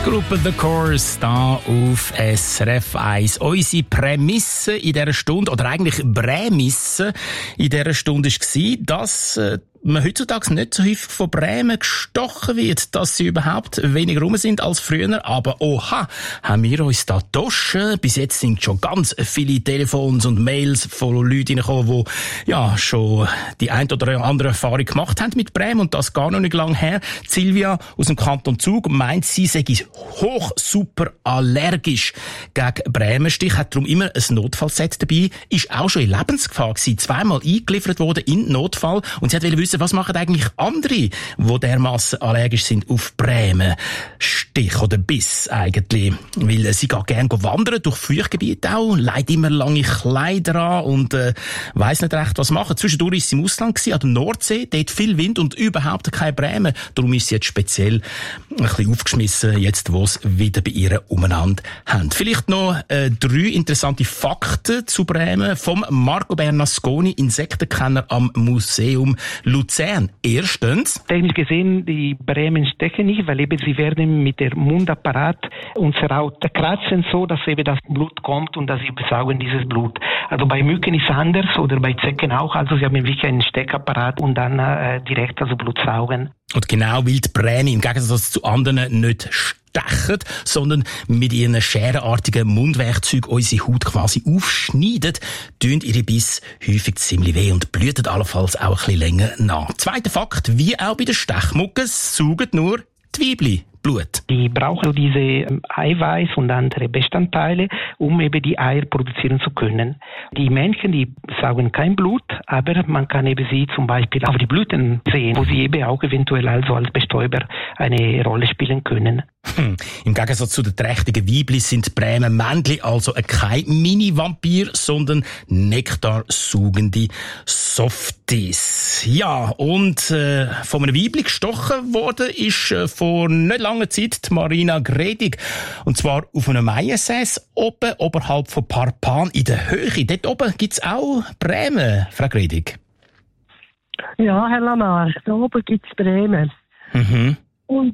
Gruppe The Course, da auf SRF 1. Unsere Prämisse in dieser Stunde, oder eigentlich Prämisse in dieser Stunde war, dass man heutzutage nicht so häufig von Bremen gestochen wird, dass sie überhaupt weniger rum sind als früher. Aber oha, haben wir uns da getauscht. Bis jetzt sind schon ganz viele Telefons und Mails von Leuten reingekommen, die ja schon die ein oder andere Erfahrung gemacht haben mit Bremen und das gar noch nicht lange her. Silvia aus dem Kanton Zug meint, sie sei hoch super allergisch gegen Bremenstich, hat darum immer ein Notfallset dabei, ist auch schon in Lebensgefahr gewesen, zweimal eingeliefert worden in Notfall und sie hat wissen, was machen eigentlich andere, die dermassen allergisch sind auf Bremenstich oder Biss eigentlich. Weil sie geht gerne wandern durch Feuchtgebiete auch, legt immer lange Kleider an und weiss nicht recht, was machen. Zwischendurch ist sie im Ausland gewesen, an der Nordsee, dort viel Wind und überhaupt keine Bremen. Darum ist sie jetzt speziell ein bisschen aufgeschmissen, jetzt wo es wieder bei ihr umeinander haben. Vielleicht noch 3 interessante Fakten zu Bremen vom Marco Bernasconi, Insektenkenner am Museum Luzern. Erstens. Technisch gesehen, die Bremen stechen nicht, weil eben sie werden mit dem Mundapparat unsere Haut kratzen, so dass eben das Blut kommt und dass sie besaugen dieses Blut. Also bei Mücken ist es anders oder bei Zecken auch. Also sie haben wirklich einen Steckapparat und dann direkt also Blut saugen. Und genau, weil die Bräne im Gegensatz zu anderen nicht stechen, sondern mit ihren scherenartigen Mundwerkzeugen unsere Haut quasi aufschneiden, tun ihre Biss häufig ziemlich weh und blüten allenfalls auch ein bisschen länger nach. Zweiter Fakt, wie auch bei den Stechmucken, saugen nur die Weibli Blut. Die brauchen diese Eiweiß und andere Bestandteile, um eben die Eier produzieren zu können. Die Männchen, die saugen kein Blut, aber man kann eben sie zum Beispiel auf die Blüten sehen, wo sie eben auch eventuell also als Bestäuber eine Rolle spielen können. Im Gegensatz zu den trächtigen Weibli sind Bremen Männchen also kein Mini-Vampir, sondern nektarsaugende Softies. Ja, und von einem Weibli gestochen worden ist vor nicht langer Zeit die Marina Gredig. Und zwar auf einem Maiensäß oben, oberhalb von Parpan in der Höhe. Dort oben gibt's auch Bremen, Frau Gredig. Ja, Herr Lamar, da oben gibt's Bremen. Mhm. Und